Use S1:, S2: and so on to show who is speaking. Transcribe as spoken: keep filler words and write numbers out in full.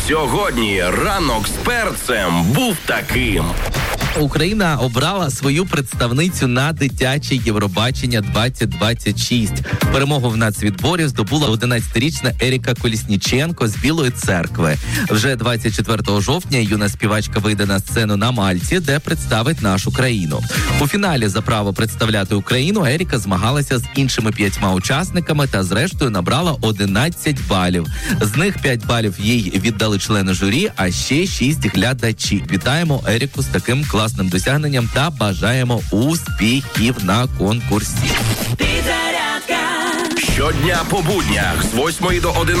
S1: Сьогодні ранок з перцем був таким.
S2: Україна обрала свою представницю на дитяче Євробачення двадцять двадцять шість. Перемогу в нацвідборі здобула одинадцятирічна Еріка Колісніченко з Білої Церкви. Вже двадцять четвертого жовтня юна співачка вийде на сцену на Мальті, де представить нашу країну. У фіналі за право представляти Україну Еріка змагалася з іншими п'ятьма учасниками та зрештою набрала одинадцять балів. З них п'ять балів їй віддали члени журі, а ще шість глядачі. Вітаємо Еріку з таким класним досягненням та бажаємо успіхів на конкурсі.
S1: Щодня по буднях з восьмої до одинадцятої